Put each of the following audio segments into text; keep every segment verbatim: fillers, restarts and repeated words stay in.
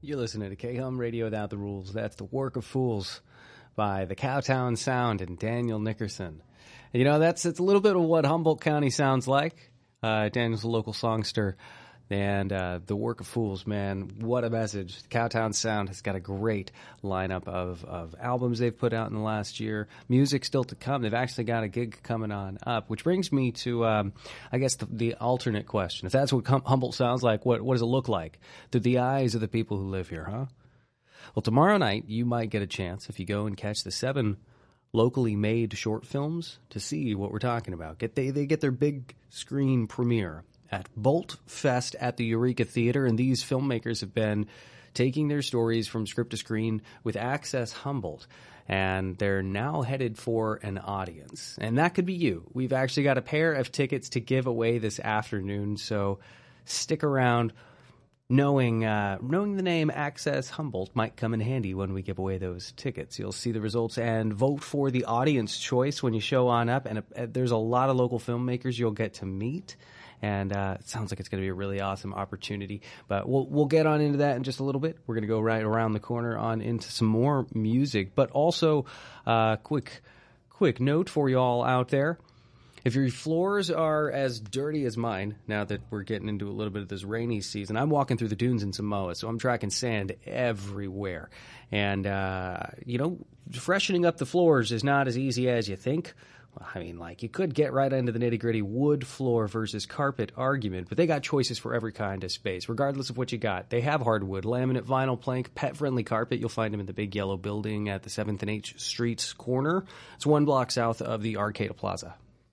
You're listening to K-Hum Radio Without the Rules. That's The Work of Fools by the Cowtown Sound and Daniel Nickerson. You know, that's it's a little bit of what Humboldt County sounds like. Uh, Daniel's a local songster. And uh, The Work of Fools, man, what a message. The Cowtown Sound has got a great lineup of, of albums they've put out in the last year. Music still to come. They've actually got a gig coming on up, which brings me to, um, I guess, the, the alternate question. If that's what hum- Humboldt sounds like, what, what does it look like through the eyes of the people who live here, huh? Well, tomorrow night, you might get a chance, if you go and catch the seven locally made short films, to see what we're talking about. Get They, they get their big screen premiere at Bolt Fest at the Eureka Theater, and these filmmakers have been taking their stories from script to screen with Access Humboldt, and they're now headed for an audience. And that could be you. We've actually got a pair of tickets to give away this afternoon, so stick around. Knowing uh, knowing the name Access Humboldt might come in handy when we give away those tickets. You'll see the results and vote for the audience choice when you show on up, and uh, there's a lot of local filmmakers you'll get to meet. And uh, it sounds like it's going to be a really awesome opportunity. But we'll we'll get on into that in just a little bit. We're going to go right around the corner on into some more music. But also, uh, quick quick note for you all out there. If your floors are as dirty as mine, now that we're getting into a little bit of this rainy season, I'm walking through the dunes in Samoa, so I'm tracking sand everywhere. And, uh, you know, freshening up the floors is not as easy as you think. I mean, like, you could get right into the nitty-gritty wood floor versus carpet argument, but they got choices for every kind of space, regardless of what you got. They have hardwood, laminate, vinyl, plank, pet-friendly carpet. You'll find them in the big yellow building at the seventh and H Streets corner. It's one block south of the Arcata Plaza.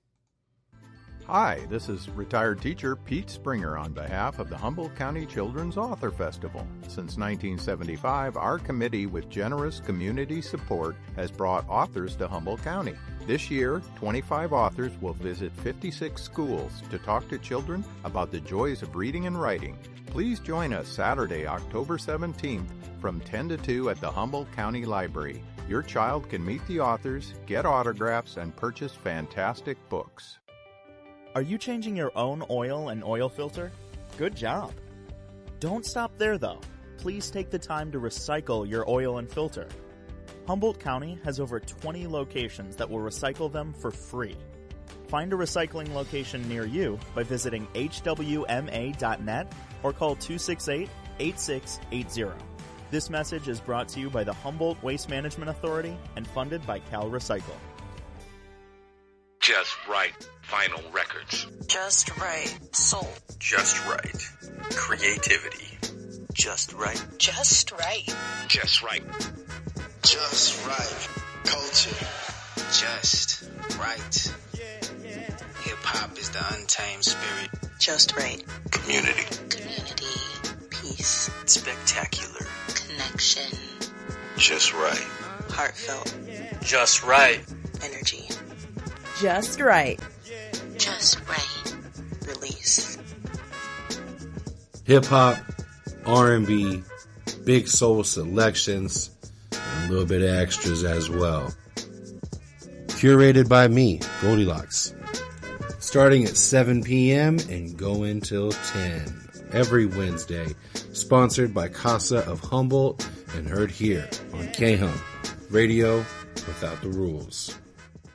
Hi, this is retired teacher Pete Springer on behalf of the Humboldt County Children's Author Festival. Since nineteen seventy-five, our committee, with generous community support, has brought authors to Humboldt County. This year, twenty-five authors will visit fifty-six schools to talk to children about the joys of reading and writing. Please join us Saturday, October seventeenth from ten to two at the Humboldt County Library. Your child can meet the authors, get autographs, and purchase fantastic books. Are you changing your own oil and oil filter? Good job. Don't stop there, though. Please take the time to recycle your oil and filter. Humboldt County has over twenty locations that will recycle them for free. Find a recycling location near you by visiting h w m a dot net or call two six eight, eight six eight zero. This message is brought to you by the Humboldt Waste Management Authority and funded by Cal Recycle. Just right. Vinyl records. Just right. Soul. Just right. Creativity. Just right. Just right. Just right. Just right. Culture. Just right. Hip-hop is the untamed spirit. Just right. Community. Community. Peace. Spectacular. Connection. Just right. Heartfelt. Just right. Energy. Just right. Just right. Release. Hip-hop, R and B, big soul selections, and a little bit of extras as well. Curated by me, Goldilocks. Starting at seven p.m. and going till ten. Every Wednesday. Sponsored by Casa of Humboldt and heard here on K-Hum Radio Without the Rules.